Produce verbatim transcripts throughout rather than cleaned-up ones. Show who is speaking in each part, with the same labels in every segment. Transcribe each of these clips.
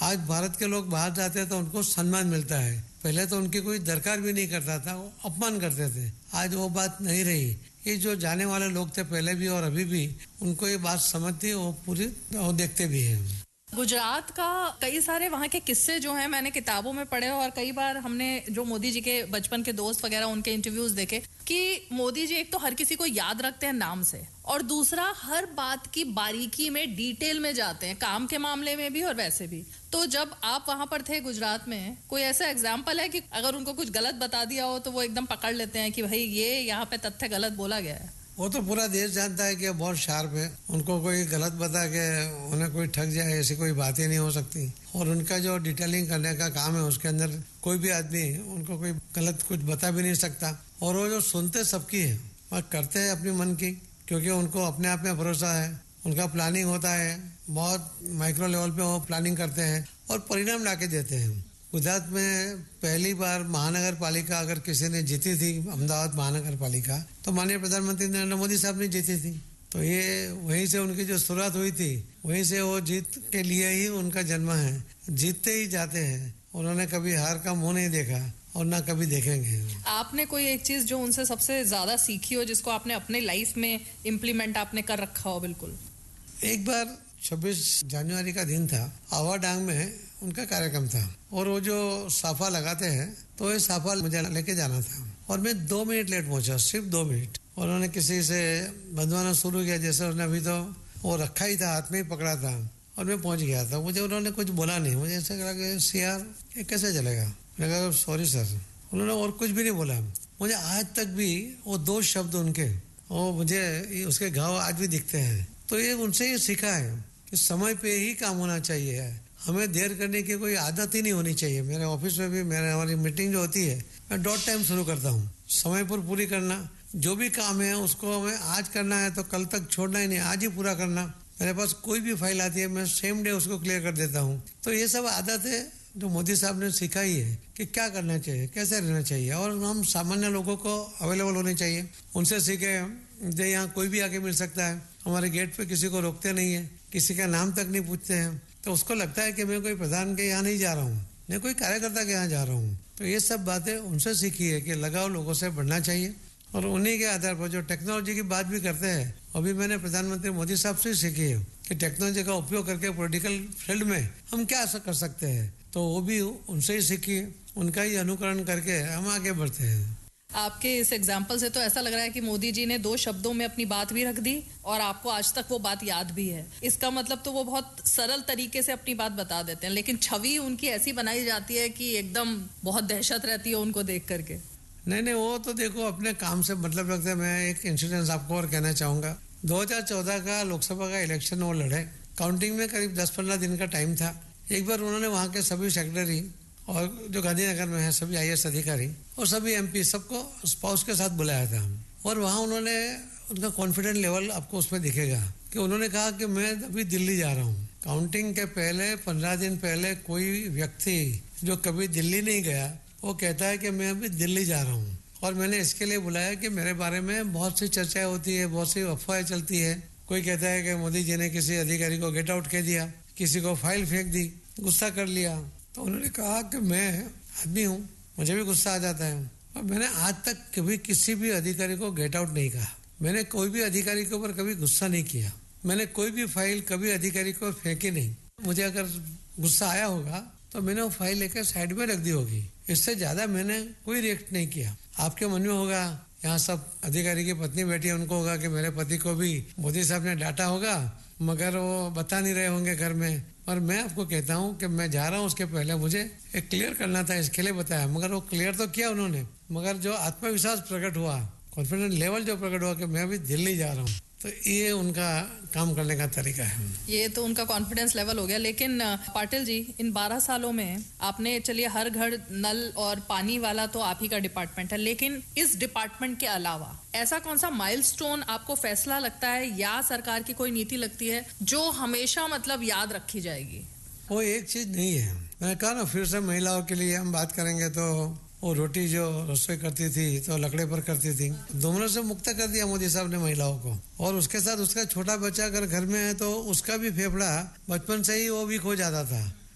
Speaker 1: आज भारत के लोग बाहर जाते हैं तो उनको सम्मान मिलता है, पहले तो उनकी कोई दरकार भी नहीं करता था, वो अपमान करते थे। आज वो बात नहीं रही। ये जो जाने वाले लोग थे पहले भी और अभी भी, उनको ये बात समझती, वो पूरी वो देखते भी हैं।
Speaker 2: गुजरात का कई सारे वहाँ के किस्से जो हैं मैंने किताबों में पढ़े और कई बार हमने जो मोदी जी के बचपन के दोस्त वगैरह उनके इंटरव्यूज देखे कि मोदी जी एक तो हर किसी को याद रखते हैं नाम से, और दूसरा हर बात की बारीकी में डिटेल में जाते हैं, काम के मामले में भी और वैसे भी। तो जब आप वहाँ पर थे गुजरात में, कोई ऐसा एग्जाम्पल है कि अगर उनको कुछ गलत बता दिया हो तो वो एकदम पकड़ लेते हैं कि भाई ये यहाँ पे तथ्य गलत बोला गया है?
Speaker 1: वो तो पूरा देश जानता है कि बहुत शार्प है, उनको कोई गलत बता के उन्हें कोई ठग जाए ऐसी कोई बात ही नहीं हो सकती। और उनका जो डिटेलिंग करने का काम है उसके अंदर कोई भी आदमी उनको कोई गलत कुछ बता भी नहीं सकता। और वो जो सुनते सबकी है, वह करते हैं अपनी मन की, क्योंकि उनको अपने आप में भरोसा है। उनका प्लानिंग होता है, बहुत माइक्रो लेवल पे वो प्लानिंग करते हैं और परिणाम ला के देते हैं। गुजरात में पहली बार महानगर पालिका अगर किसी ने जीती थी, अहमदाबाद महानगर पालिका, तो माननीय प्रधानमंत्री नरेंद्र मोदी साहब ने जीती थी। तो ये वहीं से उनकी जो शुरुआत हुई थी, वहीं से वो जीत के लिए ही उनका जन्म है। जीतते ही जाते हैं, उन्होंने कभी हार का मुंह नहीं देखा और ना कभी देखेंगे।
Speaker 2: आपने कोई एक चीज जो उनसे सबसे ज्यादा सीखी हो, जिसको आपने अपने लाइफ में इम्प्लीमेंट आपने कर रखा हो? बिल्कुल।
Speaker 1: एक बार छब्बीस जनवरी का दिन था, आवाडांग में उनका कार्यक्रम था और वो जो साफा लगाते हैं तो ये साफा मुझे लेके जाना था और मैं दो मिनट लेट पहुंचा, सिर्फ दो मिनट। और उन्होंने किसी से बंधवाना शुरू किया, जैसे उसने अभी तो वो रखा ही था, हाथ में ही पकड़ा था और मैं पहुंच गया था। मुझे उन्होंने कुछ बोला नहीं, मुझे ऐसा लगा कि सीआर ये कैसे चलेगा। मैंने कहा सॉरी सर। उन्होंने और कुछ भी नहीं बोला। मुझे आज तक भी वो दो शब्द उनके, वो मुझे उसके घाव आज भी दिखते हैं। तो ये उनसे ये सीखा है कि समय पे ही काम होना चाहिए, हमें देर करने की कोई आदत ही नहीं होनी चाहिए। मेरे ऑफिस में भी मेरे हमारी मीटिंग जो होती है, मैं डॉट टाइम शुरू करता हूँ, समय पर पूरी करना। जो भी काम है उसको हमें आज करना है तो कल तक छोड़ना ही नहीं, आज ही पूरा करना। मेरे पास कोई भी फाइल आती है मैं सेम डे उसको क्लियर कर देता हूँ। तो ये सब आदत है जो मोदी साहब ने सिखाई है कि क्या करना चाहिए, कैसे रहना चाहिए, और हम सामान्य लोगों को अवेलेबल होने चाहिए। उनसे सीखे। जो यहाँ कोई भी आके मिल सकता है, हमारे गेट पे किसी को रोकते नहीं है, किसी का नाम तक नहीं पूछते हैं। तो उसको लगता है कि मैं कोई प्रधान के यहाँ नहीं जा रहा हूँ, मैं कोई कार्यकर्ता के यहाँ जा रहा हूँ। तो ये सब बातें उनसे सीखी है कि लगाव लोगों से बढ़ना चाहिए। और उन्हीं के आधार पर जो टेक्नोलॉजी की बात भी करते हैं, अभी मैंने प्रधानमंत्री मोदी साहब से सीखी है कि टेक्नोलॉजी का उपयोग करके पॉलिटिकल फील्ड में हम क्या कर सकते हैं। तो वो भी उनसे ही सीखी है, उनका ही अनुकरण करके हम आगे बढ़ते हैं।
Speaker 2: आपके इस एग्जाम्पल से तो ऐसा लग रहा है कि मोदी जी ने दो शब्दों में अपनी बात भी रख दी और आपको आज तक वो बात याद भी है। इसका मतलब तो वो बहुत सरल तरीके से अपनी बात बता देते हैं, लेकिन छवि उनकी ऐसी बनाई जाती है कि एकदम बहुत दहशत रहती है उनको देख करके।
Speaker 1: नहीं नहीं, वो तो देखो अपने काम से मतलब रखते हैं। मैं एक इंसिडेंस आपको और कहना चाहूँगा। दो हज़ार चौदह का लोकसभा का इलेक्शन वो लड़े, काउंटिंग में करीब दस पंद्रह दिन का टाइम था। एक बार उन्होंने वहाँ के सभी सेक्रेटरी और जो गांधीनगर में है सभी आई ए एस अधिकारी और सभी एम पी सबको स्पाउस के साथ बुलाया था। और वहाँ उन्होंने उनका कॉन्फिडेंस लेवल आपको उसमें दिखेगा कि उन्होंने कहा कि मैं अभी दिल्ली जा रहा हूँ। काउंटिंग के पहले पंद्रह दिन पहले कोई व्यक्ति जो कभी दिल्ली नहीं गया वो कहता है कि मैं अभी दिल्ली जा रहा हूँ और मैंने इसके लिए बुलाया कि मेरे बारे में बहुत सी चर्चाएं होती है, बहुत सी अफवाहें चलती है। कोई कहता है कि मोदी जी ने किसी अधिकारी को गेट आउट कह दिया, किसी को फाइल फेंक दी, गुस्सा कर लिया। तो उन्होंने कहा कि मैं आदमी हूँ, मुझे भी गुस्सा आ जाता है और मैंने आज तक कभी किसी भी अधिकारी को गेट आउट नहीं कहा। मैंने कोई भी अधिकारी के ऊपर कभी गुस्सा नहीं किया। मैंने कोई भी फाइल कभी अधिकारी को फेंकी नहीं। मुझे अगर गुस्सा आया होगा तो मैंने वो फाइल लेकर साइड में रख दी होगी। इससे ज्यादा मैंने कोई रिएक्ट नहीं किया। आपके मन में होगा, यहाँ सब अधिकारी की पत्नी बैठी है, उनको होगा कि मेरे पति को भी मोदी साहब ने डांटा होगा, मगर वो बता नहीं रहे होंगे घर में। और मैं आपको कहता हूँ कि मैं जा रहा हूँ, उसके पहले मुझे एक क्लियर करना था, इसके लिए बताया। मगर वो क्लियर तो किया उन्होंने, मगर जो आत्मविश्वास प्रकट हुआ, कॉन्फिडेंस लेवल जो प्रकट हुआ कि मैं अभी दिल्ली जा रहा हूँ, तो ये उनका काम करने का तरीका है।
Speaker 2: ये तो उनका कॉन्फिडेंस लेवल हो गया। लेकिन पाटिल जी, इन बारह सालों में आपने, चलिए हर घर नल और पानी वाला तो आप ही का डिपार्टमेंट है, लेकिन इस डिपार्टमेंट के अलावा ऐसा कौन सा माइलस्टोन आपको फैसला लगता है या सरकार की कोई नीति लगती है जो हमेशा मतलब याद रखी जाएगी?
Speaker 1: वो एक चीज नहीं है। मैंने कहा ना, फिर से महिलाओं के लिए हम बात करेंगे तो वो रोटी जो रसोई करती थी तो लकड़े पर करती थी, दोनों से मुक्त कर दिया मोदी साहब ने महिलाओं को। और उसके साथ उसका छोटा बच्चा अगर घर में है तो उसका भी फेफड़ा बचपन से ही वो वीक हो जाता था।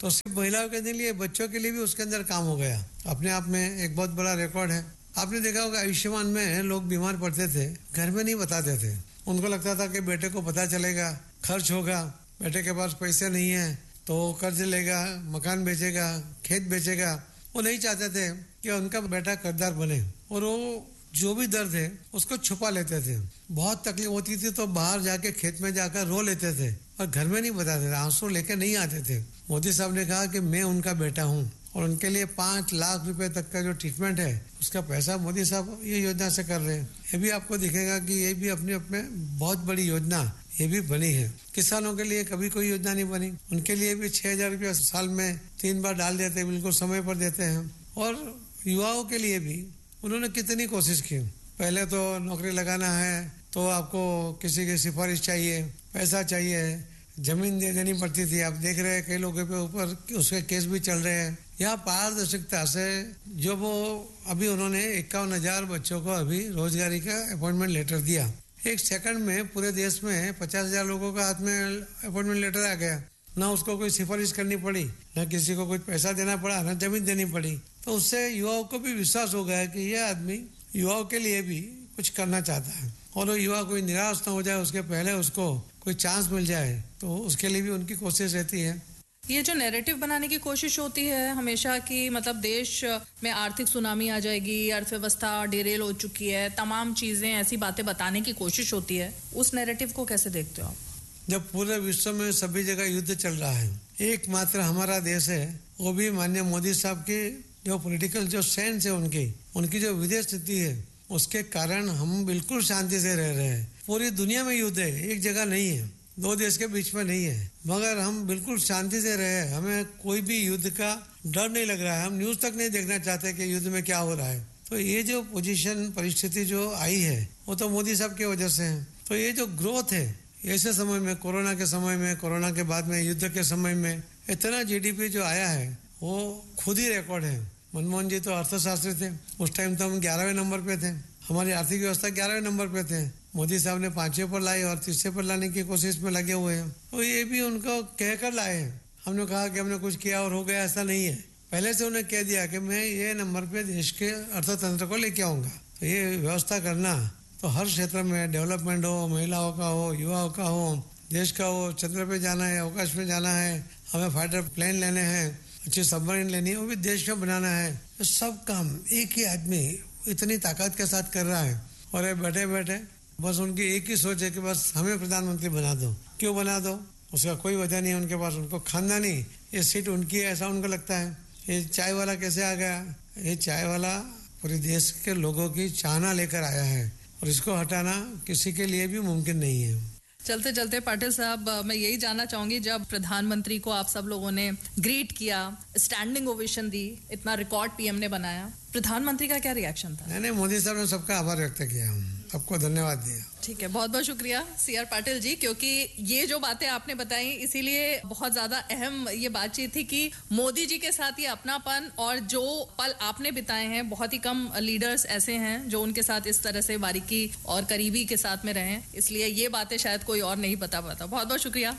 Speaker 1: तो सिर्फ महिलाओं के लिए, बच्चों के लिए भी उसके अंदर काम हो गया। अपने आप में एक बहुत बड़ा रिकॉर्ड है। आपने देखा होगा आयुष्मान में लोग बीमार पड़ते थे, घर में नहीं बताते थे। उनको लगता था कि बेटे को पता चलेगा, खर्च होगा, बेटे के पास पैसे नहीं है तो कर्ज लेगा, मकान बेचेगा, खेत बेचेगा। वो नहीं चाहते थे कि उनका बेटा कर्जदार बने, और वो जो भी दर्द है उसको छुपा लेते थे। बहुत तकलीफ होती थी तो बाहर जाके खेत में जाकर रो लेते थे, और घर में नहीं बताते थे, आंसू लेके नहीं आते थे। मोदी साहब ने कहा कि मैं उनका बेटा हूँ, और उनके लिए पाँच लाख रुपए तक का जो ट्रीटमेंट है उसका पैसा मोदी साहब ये योजना से कर रहे हैं। ये भी आपको दिखेगा कि ये भी अपने अपने बहुत बड़ी योजना ये भी बनी है। किसानों के लिए कभी कोई योजना नहीं बनी, उनके लिए भी छह हजार रुपया साल में तीन बार डाल देते हैं, बिल्कुल समय पर देते हैं। और युवाओं के लिए भी उन्होंने कितनी कोशिश की। पहले तो नौकरी लगाना है तो आपको किसी की सिफारिश चाहिए, पैसा चाहिए, जमीन दे देनी पड़ती थी। आप देख रहे हैं कई लोगों के ऊपर उसके केस भी चल रहे हैं। यहाँ पारदर्शिता से जो वो अभी उन्होंने इक्यावन हजार बच्चों को अभी रोजगारी का अपॉइंटमेंट लेटर दिया। एक सेकंड में पूरे देश में पचास हजार लोगों का हाथ में अपॉइंटमेंट लेटर आ गया। ना उसको कोई सिफारिश करनी पड़ी, ना किसी को कोई पैसा देना पड़ा, ना जमीन देनी पड़ी। तो उससे युवाओं को भी विश्वास हो गया कि यह आदमी युवाओं के लिए भी कुछ करना चाहता है, और वो युवा कोई निराश न हो जाए, उसके पहले उसको कोई चांस मिल जाए, तो उसके लिए भी उनकी कोशिश रहती है।
Speaker 2: ये जो नैरेटिव बनाने की कोशिश होती है हमेशा कि मतलब देश में आर्थिक सुनामी आ जाएगी, अर्थव्यवस्था डिरेल हो चुकी है, तमाम चीजें, ऐसी बातें बताने की कोशिश होती है, उस नैरेटिव को कैसे देखते हो आप?
Speaker 1: जब पूरे विश्व में सभी जगह युद्ध चल रहा है, एकमात्र हमारा देश है, वो भी माननीय मोदी साहब की जो पॉलिटिकल जो सेंस है, उनकी उनकी जो विदेश नीति है, उसके कारण हम बिल्कुल शांति से रह रहे हैं। पूरी दुनिया में युद्ध है, एक जगह नहीं है, दो देश के बीच में नहीं है, मगर हम बिल्कुल शांति से रहे। हमें कोई भी युद्ध का डर नहीं लग रहा है। हम न्यूज तक नहीं देखना चाहते कि युद्ध में क्या हो रहा है। तो ये जो पोजीशन परिस्थिति जो आई है वो तो मोदी साहब की वजह से है। तो ये जो ग्रोथ है, ऐसे समय में, कोरोना के समय में, कोरोना के बाद में, युद्ध के समय में इतना जीडीपी जो आया है वो खुद ही रिकॉर्ड है। मनमोहन जी तो अर्थशास्त्री थे, उस टाइम तो हम ग्यारहवें नंबर पे थे, हमारी आर्थिक व्यवस्था ग्यारहवें नंबर पे थे। मोदी साहब ने पांचवें पर लाई और तीसरे पर लाने की कोशिश में लगे हुए हैं। तो ये भी उनको कहकर लाए हैं। हमने कहा कि हमने कुछ किया और हो गया, ऐसा नहीं है। पहले से उन्हें कह दिया कि मैं ये नंबर पे देश के अर्थतंत्र को लेके आऊंगा। तो ये व्यवस्था करना तो हर क्षेत्र में, डेवलपमेंट हो, महिलाओं का हो, युवाओं का हो, देश का हो, चंद्र पे जाना है, अवकाश में जाना है, हमें फाइटर प्लेन लेने हैं, अच्छी सबमरीन लेनी है, वो भी देश में बनाना है। तो सब काम एक ही आदमी इतनी ताकत के साथ कर रहा है। और ये बैठे बैठे बस उनकी एक ही सोच है कि बस हमें प्रधानमंत्री बना दो। क्यों बना दो? उसका कोई वजह नहीं है उनके पास। उनको खानदानी ये सीट उनकी है, ऐसा उनको लगता है। ये चाय वाला कैसे आ गया? ये चाय वाला पूरे देश के लोगों की चाहना लेकर आया है, और इसको हटाना किसी के लिए भी मुमकिन नहीं है।
Speaker 2: चलते चलते पाटिल साहब, मैं यही जानना चाहूंगी, जब प्रधानमंत्री को आप सब लोगों ने ग्रीट किया, स्टैंडिंग ओवेशन दी, इतना रिकॉर्ड पीएम ने बनाया, प्रधानमंत्री का क्या रिएक्शन था?
Speaker 1: नहीं, मोदी साहब ने सबका आभार व्यक्त किया, सबको धन्यवाद दिया।
Speaker 2: ठीक है, बहुत बहुत शुक्रिया सी आर पाटिल जी, क्योंकि ये जो बातें आपने बताई इसीलिए बहुत ज्यादा अहम ये बातचीत थी कि मोदी जी के साथ ये अपनापन और जो पल आपने बिताए हैं, बहुत ही कम लीडर्स ऐसे हैं जो उनके साथ इस तरह से बारीकी और करीबी के साथ में रहे, इसलिए ये बातें शायद कोई और नहीं बता पाता। बहुत बहुत शुक्रिया।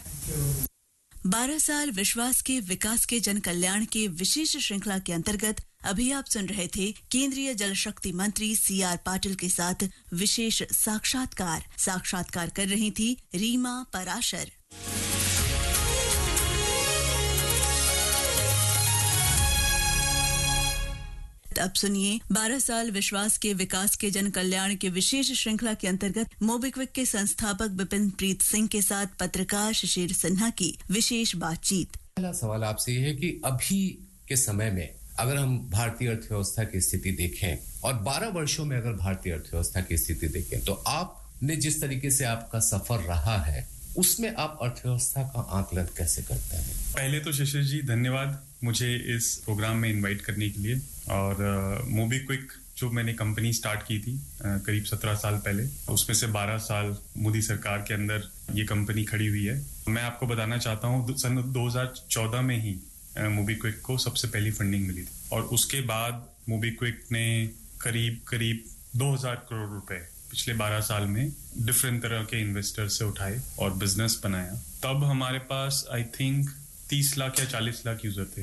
Speaker 3: बारह साल विश्वास के विकास के जन कल्याण के विशेष श्रृंखला के अंतर्गत अभी आप सुन रहे थे केंद्रीय जल शक्ति मंत्री सी आर पाटिल के साथ विशेष साक्षात्कार। साक्षात्कार कर रही थी रीमा पराशर। अब सुनिए बारह साल विश्वास के विकास के जन कल्याण के विशेष श्रृंखला के अंतर्गत मोबिक्विक के संस्थापक विपिन प्रीत सिंह के साथ पत्रकार शिशिर सिन्हा की विशेष बातचीत।
Speaker 4: पहला सवाल आपसे ये है कि अभी के समय में अगर हम भारतीय अर्थव्यवस्था की स्थिति देखें और बारह वर्षों में अगर भारतीय अर्थव्यवस्था की स्थिति देखें, तो आपने जिस तरीके से आपका सफर रहा है उसमें आप अर्थव्यवस्था का आकलन कैसे करते हैं?
Speaker 5: पहले तो शिशिर जी धन्यवाद मुझे इस प्रोग्राम में इनवाइट करने के लिए। और मोबिक्विक जो मैंने कंपनी स्टार्ट की थी आ, करीब सत्रह साल पहले, उसमें से बारह साल मोदी सरकार के अंदर ये कंपनी खड़ी हुई है। मैं आपको बताना चाहता हूँ सन दो हज़ार चौदह में ही मोबिक्विक को सबसे पहली फंडिंग मिली थी, और उसके बाद मोबिक्विक ने करीब करीब दो हज़ार करोड़ रुपए पिछले बारह साल में डिफरेंट तरह के इन्वेस्टर्स से उठाए और बिजनेस बनाया। तब हमारे पास आई थिंक तीस लाख या चालीस लाख यूजर थे